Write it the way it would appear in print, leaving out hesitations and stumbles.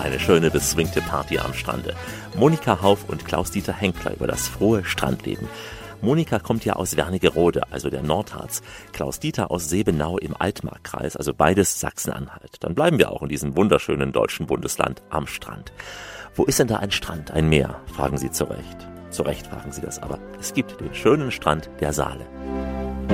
eine schöne beswingte Party am Strande. Monika Hauf und Klaus-Dieter Henkler über das frohe Strandleben. Monika kommt ja aus Wernigerode, also der Nordharz. Klaus-Dieter aus Sebenau im Altmarkkreis, also beides Sachsen-Anhalt. Dann bleiben wir auch in diesem wunderschönen deutschen Bundesland am Strand. Wo ist denn da ein Strand, ein Meer? Fragen Sie zu Recht. Zu Recht fragen Sie das aber. Es gibt den schönen Strand der Saale.